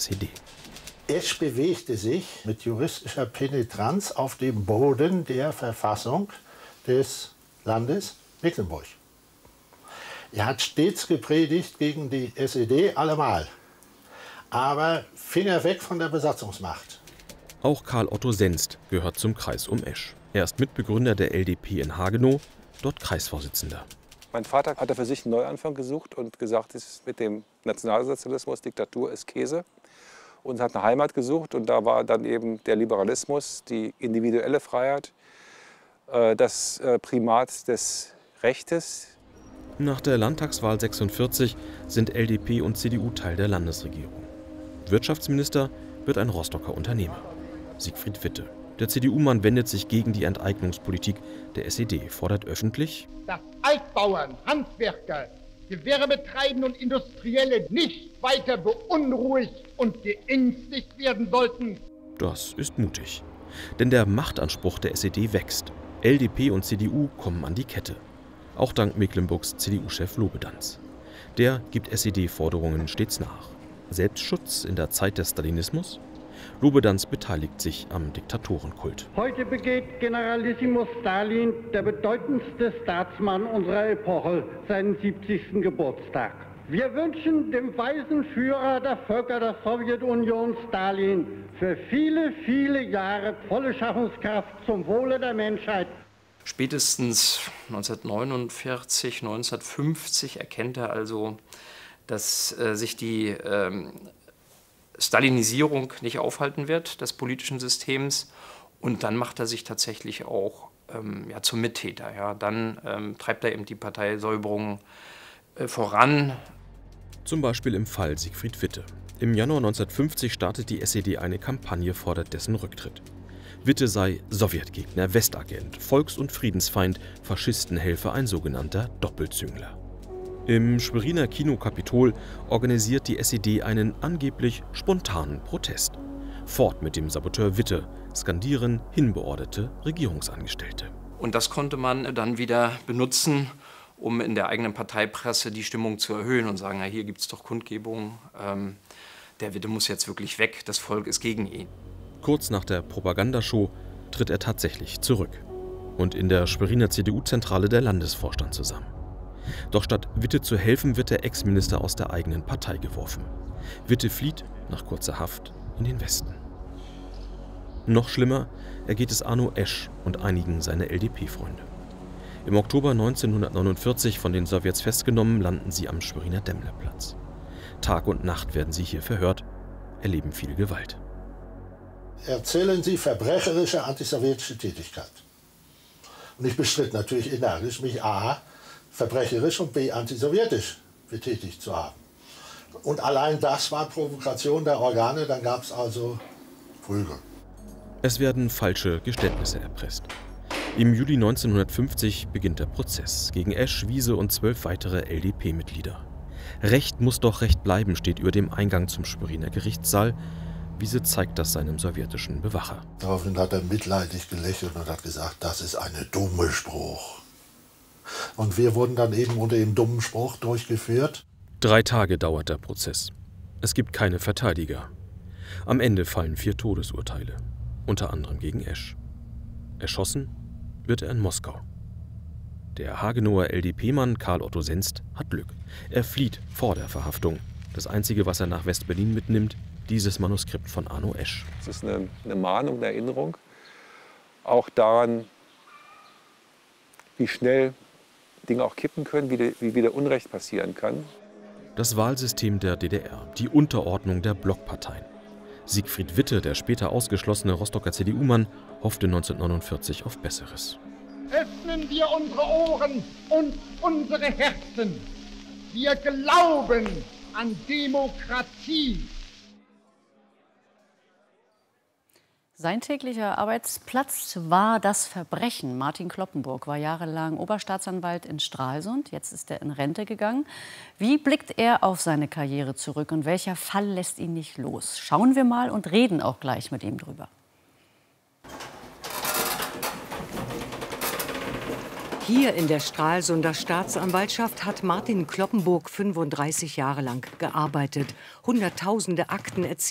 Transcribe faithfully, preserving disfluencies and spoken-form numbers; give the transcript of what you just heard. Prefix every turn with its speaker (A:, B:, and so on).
A: S E D.
B: Esch bewegte sich mit juristischer Penetranz auf dem Boden der Verfassung des Landes Mecklenburg. Er hat stets gepredigt gegen die S E D, allemal. Aber Finger weg von der Besatzungsmacht.
A: Auch Karl Otto Senst gehört zum Kreis um Esch. Er ist Mitbegründer der L D P in Hagenow, dort Kreisvorsitzender.
C: Mein Vater hat für sich einen Neuanfang gesucht und gesagt, es mit dem Nationalsozialismus, Diktatur ist Käse. Und hat eine Heimat gesucht und da war dann eben der Liberalismus, die individuelle Freiheit, das Primat des Rechtes.
A: Nach der Landtagswahl sechsundvierzig sind L D P und C D U Teil der Landesregierung. Wirtschaftsminister wird ein Rostocker Unternehmer, Siegfried Witte. Der C D U-Mann wendet sich gegen die Enteignungspolitik der S E D, fordert öffentlich,
D: dass Altbauern, Handwerker, Gewerbetreibende und Industrielle nicht weiter beunruhigt und geängstigt werden sollten.
A: Das ist mutig. Denn der Machtanspruch der S E D wächst. L D P und C D U kommen an die Kette. Auch dank Mecklenburgs C D U-Chef Lobedanz. Der gibt S E D-Forderungen stets nach. Selbstschutz in der Zeit des Stalinismus? Lobedanz beteiligt sich am Diktatorenkult.
E: Heute begeht Generalissimus Stalin, der bedeutendste Staatsmann unserer Epoche, seinen siebzigsten Geburtstag. Wir wünschen dem weisen Führer der Völker der Sowjetunion, Stalin, für viele, viele Jahre volle Schaffenskraft zum Wohle der Menschheit.
F: Spätestens neunzehnhundertneunundvierzig, neunzehnhundertfünfzig erkennt er also, dass äh, sich die ähm, Stalinisierung nicht aufhalten wird des politischen Systems. Und dann macht er sich tatsächlich auch ähm, ja, zum Mittäter. Ja. Dann ähm, treibt er eben die Parteisäuberung äh, voran.
A: Zum Beispiel im Fall Siegfried Witte. Im Januar neunzehnhundertfünfzig startet die S E D eine Kampagne, fordert dessen Rücktritt. Witte sei Sowjetgegner, Westagent, Volks- und Friedensfeind, Faschistenhelfer, ein sogenannter Doppelzüngler. Im Schweriner Kino Kapitol organisiert die S E D einen angeblich spontanen Protest. Fort mit dem Saboteur Witte, skandieren hinbeorderte Regierungsangestellte.
F: Und das konnte man dann wieder benutzen, um in der eigenen Parteipresse die Stimmung zu erhöhen und sagen, na, hier gibt es doch Kundgebungen, ähm, der Witte muss jetzt wirklich weg, das Volk ist gegen ihn.
A: Kurz nach der Propagandashow tritt er tatsächlich zurück und in der Schweriner C D U-Zentrale der Landesvorstand zusammen. Doch statt Witte zu helfen, wird der Ex-Minister aus der eigenen Partei geworfen. Witte flieht nach kurzer Haft in den Westen. Noch schlimmer ergeht es Arno Esch und einigen seiner L D P-Freunde. Im Oktober neunzehnhundertneunundvierzig von den Sowjets festgenommen, landen sie am Schweriner Demmlerplatz. Tag und Nacht werden sie hier verhört, erleben viel Gewalt.
B: Erzählen Sie verbrecherische antisowjetische Tätigkeit. Und ich bestritt natürlich energisch, mich a. verbrecherisch und b. antisowjetisch betätigt zu haben. Und allein das war Provokation der Organe, dann gab es also Prügel.
A: Es werden falsche Geständnisse erpresst. Im Juli neunzehnhundertfünfzig beginnt der Prozess gegen Esch, Wiese und zwölf weitere L D P-Mitglieder. Recht muss doch Recht bleiben, steht über dem Eingang zum Schweriner Gerichtssaal. Wiese zeigt das seinem sowjetischen Bewacher.
B: Daraufhin hat er mitleidig gelächelt und hat gesagt, das ist eine dumme Spruch. Und wir wurden dann eben unter dem dummen Spruch durchgeführt.
A: Drei Tage dauert der Prozess. Es gibt keine Verteidiger. Am Ende fallen vier Todesurteile, unter anderem gegen Esch. Erschossen wird er in Moskau. Der Hagenower L D P-Mann Karl Otto Senst hat Glück. Er flieht vor der Verhaftung. Das Einzige, was er nach West-Berlin mitnimmt, dieses Manuskript von Arno Esch.
C: Es ist eine, eine Mahnung, eine Erinnerung, auch daran, wie schnell Dinge auch kippen können, wie, wie wieder Unrecht passieren kann.
A: Das Wahlsystem der D D R, die Unterordnung der Blockparteien. Siegfried Witte, der später ausgeschlossene Rostocker C D U-Mann, hoffte neunzehnhundertneunundvierzig auf Besseres.
D: Öffnen wir unsere Ohren und unsere Herzen. Wir glauben an Demokratie.
G: Sein täglicher Arbeitsplatz war das Verbrechen. Martin Kloppenburg war jahrelang Oberstaatsanwalt in Stralsund. Jetzt ist er in Rente gegangen. Wie blickt er auf seine Karriere zurück und welcher Fall lässt ihn nicht los? Schauen wir mal und reden auch gleich mit ihm drüber.
H: Hier in der Stralsunder Staatsanwaltschaft hat Martin Kloppenburg fünfunddreißig Jahre lang gearbeitet. Hunderttausende Akten erzielt.